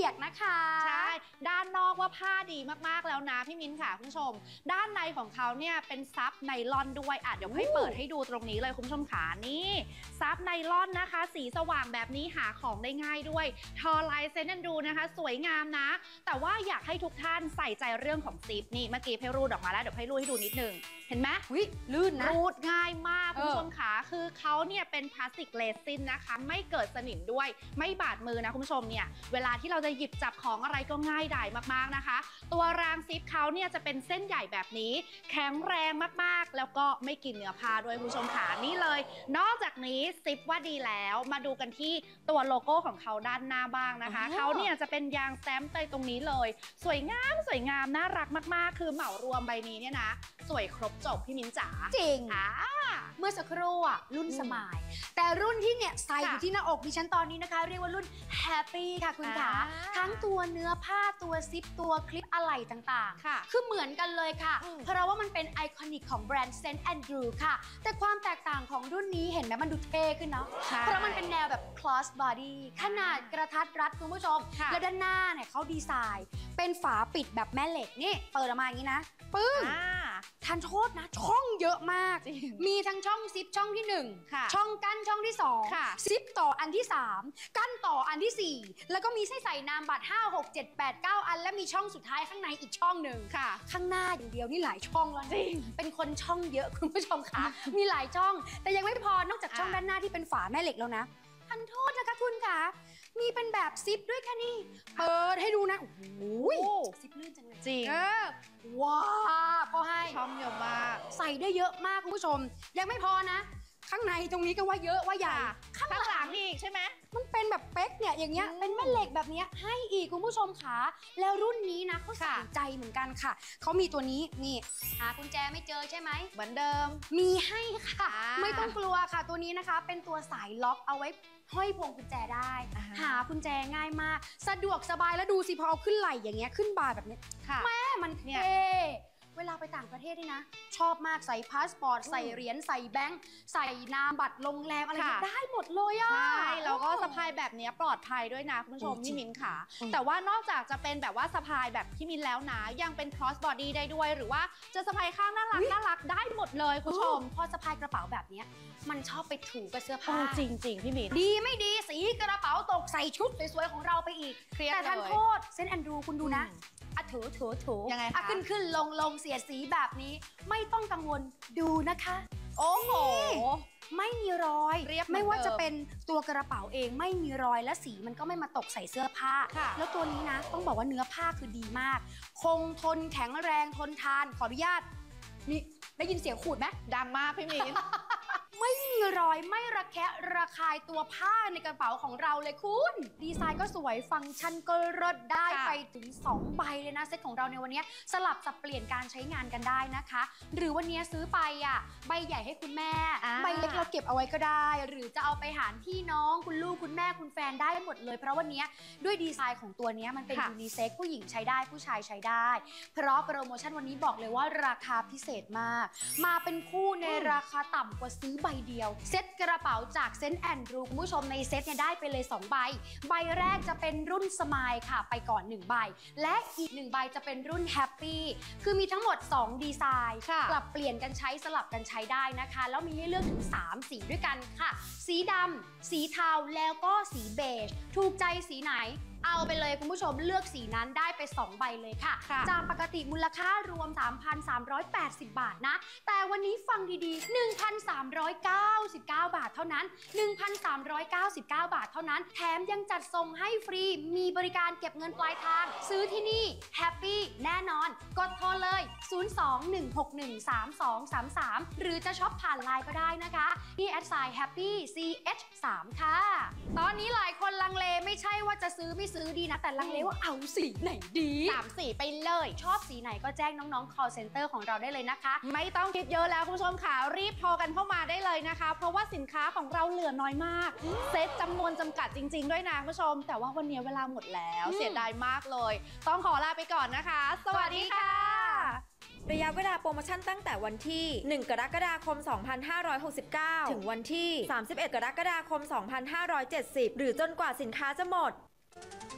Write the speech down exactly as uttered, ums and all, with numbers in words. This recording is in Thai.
ปียกนะคะใช่ด้านนอกว่าผ้าดีมากๆแล้วนะพี่มิ้นค่ะคุณผู้ชมด้านในของเขาเนี่ยเป็นซับไนลอนด้วยอ่ะเดี๋ยวให้เปิดให้ดูตรงนี้เลยคุณผู้ชมขานี่ซับไนลอนนะคะสีสว่างแบบนี้หาของได้ง่ายด้วยทอลายเซนต์ดูนะคะสวยงามนะแต่ว่าอยากให้ทุกท่านใส่ใจเรื่องของซิปนี่เมื่อกี้ให้รูดออกมาแล้วเดี๋ยวให้รูดให้ดูนิดนึงเห็นไหมวิลื่นนะรูดง่ายมากคุณผู้ชมขาคือเขาเนี่ยเป็นพลาสติกเรซินนะคะไม่เกิดสนิมด้วยไม่บาดมือนะคุณผู้ชมเนี่ยเวลาที่เราจะหยิบจับของอะไรก็ง่ายดายมากๆนะคะตัวรางซิปเขาเนี่ยจะเป็นเส้นใหญ่แบบนี้แข็งแรงมากๆแล้วก็ไม่กินเนื้อผ้าด้วยคุณผู้ชมขานี่เลยนอกจากนี้ซิปว่าดีแล้วมาดูกันที่ตัวโลโก้ของเขาด้านหน้าบ้างนะคะเขาเนี่ยจะเป็นยางแซมเตยตรงนี้เลยสวยงามสวยงามน่ารักมากๆคือเหมารวมใบนี้เนี่ยนะสวยครบจบพี่มิ้นจ๋าจริงอ่าเมื่อสักครู่อ่ะรุ่นสมายแต่รุ่นที่เนี่ยใส่อยู่ที่หน้าอกดิฉันตอนนี้นะคะเรียกว่ารุ่นแฮปปี้ค่ะคุณขาทั้งตัวเนื้อผ้าตัวซิปตัวคลิปอะไหล่ต่างๆคือเหมือนกันเลยค่ะเพราะว่ามันเป็นไอคอนิกของแบรนด์ Saint Andrew ค่ะแต่ความแตกต่างของรุ่นนี้เห็นไหมมันดูเท่ขึ้นเนาะเพราะมันเป็นแนวแบบ cross body ขนาดกระทัดรัดคุณผู้ชมแล้วด้านหน้าเนี่ยเขาดีไซน์เป็นฝาปิดแบบแม่เหล็กนี่เปิดออกมาอย่างนี้นะปึ้งทันโทษนะช่องเยอะมากมีทั้งช่องซิปช่องที่หนึ่งช่องกั้นช่องที่สองซิปต่ออันที่สามกั้นต่ออันที่สี่แล้วก็มีไส้ใส่นามบัตรห้า หก เจ็ด แปด เก้าอันและมีช่องสุดท้ายข้างในอีกช่องหนึ่งข้างหน้าอย่างเดียวนี่หลายช่องแล้วจริงเป็นคนช่องเยอะคุณผู้ชมคะมีหลายช่องแต่ยังไม่พอนอกจากช่องด้านหน้าที่เป็นฝาแม่เหล็กแล้วนะทันโทษนะคะคุณคะมีเป็นแบบซิปด้วยค่ะนี่เปิดให้ดูนะโอ้โหซิปลื่นจังเลยจริงว้าพอให้ช่องเยอะมากใส่ได้เยอะมากคุณผู้ชมยังไม่พอนะข้างในตรงนี้ก็ว่าเยอะว่าใหญ่ข้างหลังอีกใช่ไหมมันเป็นแบบเป๊กเนี่ยอย่างเงี้ยเป็นแม่เหล็กแบบนี้ให้อีกคุณผู้ชมค่ะแล้วรุ่นนี้นะเขาใส่ใจเหมือนกันค่ะเขามีตัวนี้นี่หากุญแจไม่เจอใช่ไหมเหมือนเดิมมีให้ค่ะไม่ต้องกลัวค่ะตัวนี้นะคะเป็นตัวสายล็อกเอาไว้ห้อยพวงกุญแจได้หากุญแจง่ายมากสะดวกสบายแล้วดูสิพอเอาขึ้นไหล่อย่างเงี้ยขึ้นบ่าแบบนี้แม่มันเท่เวลาไปต่างประเทศนี่นะชอบมากใส่พาสปอร์ตใส่เหรียญใส่แบงค์ใส่นามบัตรโรงแรมอะไรได้หมดเลยอ่ะใช่แล้วก็สะพายแบบนี้ปลอดภัยด้วยนะคุณผู้ชมพี่มิ้นค่ะแต่ว่านอกจากจะเป็นแบบว่าสะพายแบบพี่มิ้นแล้วนะยังเป็น cross body ได้ด้วยหรือว่าจะสะพายข้างน่ารักน่ารักได้หมดเลยคุณผู้ชมพอสะพายกระเป๋าแบบนี้มันชอบไปถูกับเสื้อผ้าจริงๆพี่มิ้นดีไม่ดีสีกระเป๋าตกใส่ชุดสวยๆของเราไปอีกแต่ทันโทษเซนต์แอนดรูคุณดูนะอะถือถือถือยังไงคะขึ้นขึ้นลงลงเสียดสีแบบนี้ไม่ต้องกังวลดูนะคะโอ้โหไม่มีรอยไม่ว่าจะเป็นตัวกระเป๋าเองไม่มีรอยและสีมันก็ไม่มาตกใส่เสื้อผ้าแล้วตัวนี้นะต้องบอกว่าเนื้อผ้าคือดีมากคงทนแข็งแรงทนทานขออนุญาตนี่ได้ยินเสียงขูดไหมดังมากพี่มิ้นไม่มีรอยไม่ระแคะระคายตัวผ้าในกระเป๋าของเราเลยคุณดีไซน์ก็สวยฟังก์ชันก็เลิศได้ไปถึงสองใบเลยนะเซตของเราในวันนี้สลับสับเปลี่ยนการใช้งานกันได้นะคะหรือวันนี้ซื้อไปอ่ะใบใหญ่ให้คุณแม่ใบเล็กเราเก็บเอาไว้ก็ได้หรือจะเอาไปหารพี่น้องคุณลูกคุณแม่คุณแฟนได้หมดเลยเพราะวันนี้ด้วยดีไซน์ของตัวนี้มันเป็นยูนิเซ็กผู้หญิงใช้ได้ผู้ชายใช้ได้เพราะโปรโมชั่นวันนี้บอกเลยว่าราคาพิเศษมากมาเป็นคู่ในราคาต่ำกว่าซื้อใบเดียวเซ็ตกระเป๋าจากเซนต์แอนดรูคุณผู้ชมในเซ็ตเนี่ยได้ไปเลยสองใบใบแรกจะเป็นรุ่นสมายค่ะไปก่อนหนึ่งใบและอีกหนึ่งใบจะเป็นรุ่นแฮปปี้คือมีทั้งหมดสองดีไซน์ปรับเปลี่ยนกันใช้สลับกันใช้ได้นะคะแล้วมีให้เลือกถึงสามสีด้วยกันค่ะสีดำสีเทาแล้วก็สีเบจถูกใจสีไหนเอาไปเลยคุณผู้ชมเลือกสีนั้นได้ไปสองใบเลยค่ะจากปกติมูลค่ารวม สามพันสามร้อยแปดสิบ บาทนะแต่วันนี้ฟังดีๆ หนึ่งพันสามร้อยเก้าสิบเก้า บาทเท่านั้น หนึ่งพันสามร้อยเก้าสิบเก้า บาทเท่านั้นแถมยังจัดส่งให้ฟรีมีบริการเก็บเงินปลายทางซื้อที่นี่แฮปปี้แน่นอนกดโทรเลย ศูนย์ สอง หนึ่ง หก หนึ่ง สาม สอง สาม สาม หรือจะช็อปผ่านไลน์ก็ได้นะคะที่แอดไซน์แฮปปี้ซีเอชสามค่ะตอนนี้หลายคนลังเลไม่ใช่ว่าจะซื้อไม่ซื้อดีนะแต่ลังเลว่าเอาสีไหนดีสามสีไปเลยชอบสีไหนก็แจ้งน้องๆ call center ของเราได้เลยนะคะไม่ต้องคิดเยอะแล้วคุณผู้ชมค่ะรีบโทรกันเข้ามาได้เลยนะคะเพราะว่าสินค้าของเราเหลือน้อยมากเซตจำนวนจำกัดจริงๆด้วยนะคุณผู้ชมแต่ว่าวันนี้เวลาหมดแล้วเสียดายมากเลยต้องขอลาไปก่อนนะคะสวัสดีค่ะระยะเวลาโปรโมชั่นตั้งแต่วันที่หนึ่งกรกฎาคมสองพันห้าร้อยหกสิบเก้าถึงวันที่สามสิบเอ็ดกรกฎาคมสองพันห้าร้อยเจ็ดสิบหรือจนกว่าสินค้าจะหมด